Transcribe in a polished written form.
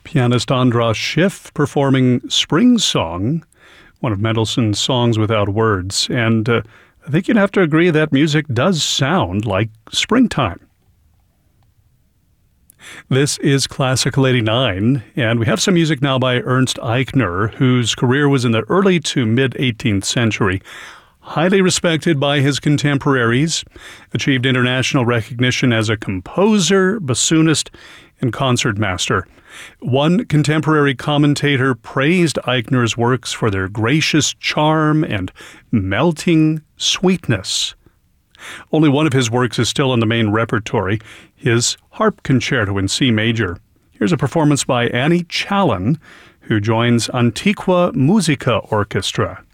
Pianist Andras Schiff performing Spring Song, one of Mendelssohn's songs without words. And I think you'd have to agree that music does sound like springtime. This is Classical 89, and we have some music now by Ernst Eichner, whose career was in the early to mid-18th century. Highly respected by his contemporaries, achieved international recognition as a composer, bassoonist, and concertmaster. One contemporary commentator praised Eichner's works for their gracious charm and melting sweetness. Only one of his works is still in the main repertory, his Harp Concerto in C major. Here's a performance by Annie Challen, who joins Antiqua Musica Orchestra.